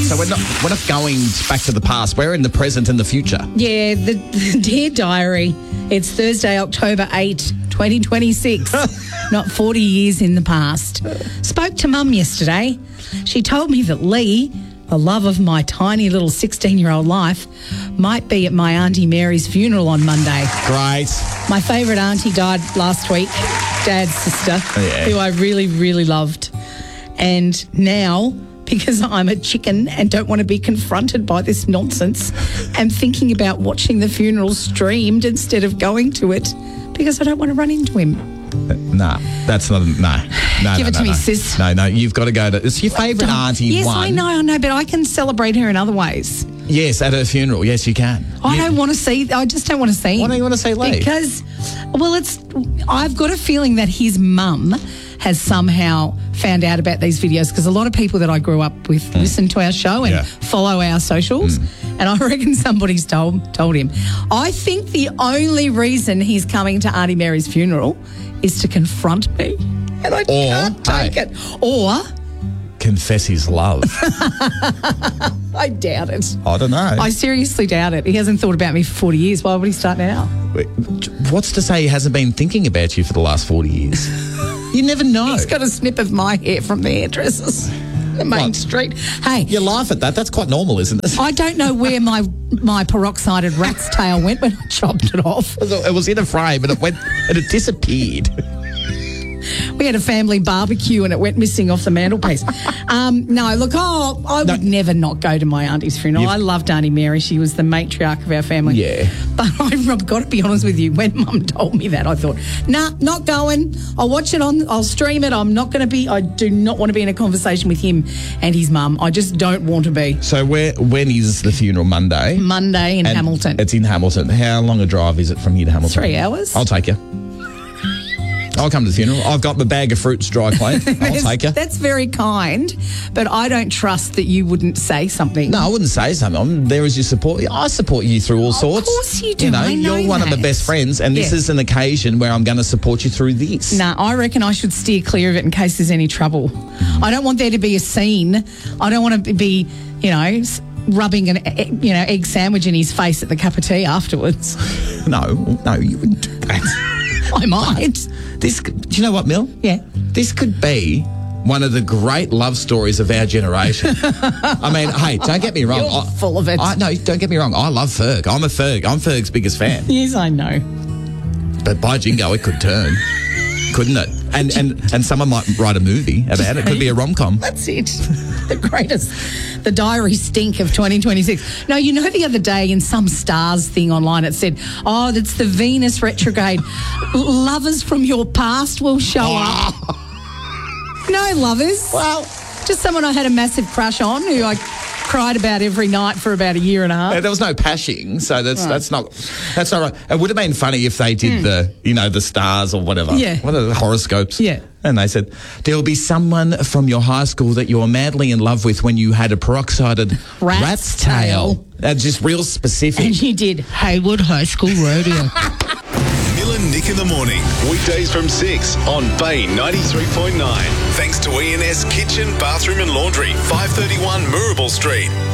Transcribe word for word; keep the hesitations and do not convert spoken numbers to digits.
So we're not we're not going back to the past. We're in the present and the future. Yeah, the, the Dear Diary. It's Thursday, October eighth, twenty twenty-six. Not forty years in the past. Spoke to Mum yesterday. She told me that Lee, the love of my tiny little sixteen-year-old life, might be at my Auntie Mary's funeral on Monday. Great. My favourite auntie died last week, Dad's sister, Yeah. who I really, really loved. And now, because I'm a chicken and don't want to be confronted by this nonsense, I'm thinking about watching the funeral streamed instead of going to it because I don't want to run into him. No, that's not, no. no Give no, it no, to me, no. sis. No, no, you've got to go to, it's your favourite auntie Yes, one. I know, I know, but I can celebrate her in other ways. Yes, at her funeral. Yes, you can. I You- don't want to see, I just don't want to see him. Why don't you want to see Lee? Because, well, it's, I've got a feeling that his mum has somehow found out about these videos because a lot of people that I grew up with mm. listen to our show and Yeah. follow our socials, mm. and I reckon somebody's told told him. I think the only reason he's coming to Auntie Mary's funeral is to confront me, and I Or, can't take hey. it. Or confess his love. I doubt it. I don't know. I seriously doubt it. He hasn't thought about me for forty years. Why would he start now? What's to say he hasn't been thinking about you for the last forty years? You never know. He's got a snip of my hair from the hairdressers, the main What? street. Hey, You laugh at that. That's quite normal, isn't it? I don't know where my my peroxided rat's tail went when I chopped it off. It was in a frame and it went and it disappeared. We had a family barbecue and it went missing off the mantelpiece. Um, no, look, oh, I would No. never not go to my auntie's funeral. You've- I loved Auntie Mary. She was the matriarch of our family. Yeah. But I've got to be honest with you. When Mum told me that, I thought, nah, not going. I'll watch it on, I'll stream it. I'm not going to be, I do not want to be in a conversation with him and his mum. I just don't want to be. So where when is the funeral? Monday? Monday in And Hamilton. It's in Hamilton. How long a drive is it from here to Hamilton? Three hours. I'll take you. I'll come to the funeral. I've got my bag of fruits dry clean. I'll That's- take you. That's very kind, but I don't trust that you wouldn't say something. No, I wouldn't say something. I'm there as your support. I support you through all sorts. Of course you do. You know, I know you're one of my that. best friends, and this Yeah. is an occasion where I'm going to support you through this. Nah, I reckon I should steer clear of it in case there's any trouble. I don't want there to be a scene. I don't want to be, you know, s- rubbing an e- you know egg sandwich in his face at the cup of tea afterwards. No, no, you wouldn't do that. I might. This, do you know what, Mill? Yeah. This could be one of the great love stories of our generation. I mean, hey, don't get me wrong. You're I, full of it. I, no, don't get me wrong. I love Ferg. I'm a Ferg. I'm Ferg's biggest fan. Yes, I know. But by jingo, it could turn, couldn't it? And and and someone might write a movie about it. It could be a rom-com. That's it. The greatest, the diary stink of twenty twenty-six. No, you know, the other day in some stars thing online, it said, oh, that's the Venus retrograde. Lovers from your past will show up. No lovers. Well, Just someone I had a massive crush on who I cried about every night for about a year and a half. there was no pashing, so that's that's not that's not right. It would have been funny if they did the you know the stars or whatever. Yeah. What are the horoscopes? Yeah. And they said there will be someone from your high school that you were madly in love with when you had a peroxided Rat's rat's, tail. tail. That's just real specific. And you did Hayward High School Rodeo. Mill and Nick in the morning. Weekdays from six on Bay ninety-three point nine. Thanks to E and S Kitchen, Bathroom and Laundry, five thirty-one Moorabool Street.